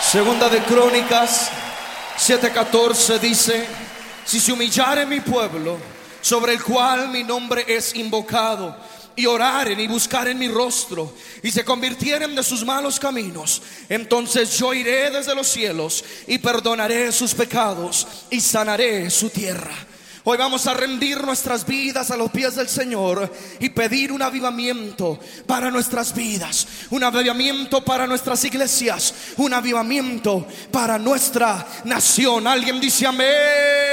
Segunda de Crónicas 7:14 dice: si se humillare mi pueblo, sobre el cual mi nombre es invocado, y oraren y buscaren mi rostro, y se convirtieren de sus malos caminos, entonces yo iré desde los cielos y perdonaré sus pecados y sanaré su tierra. Hoy vamos a rendir nuestras vidas a los pies del Señor y pedir un avivamiento para nuestras vidas, un avivamiento para nuestras iglesias, un avivamiento para nuestra nación. Alguien dice amén.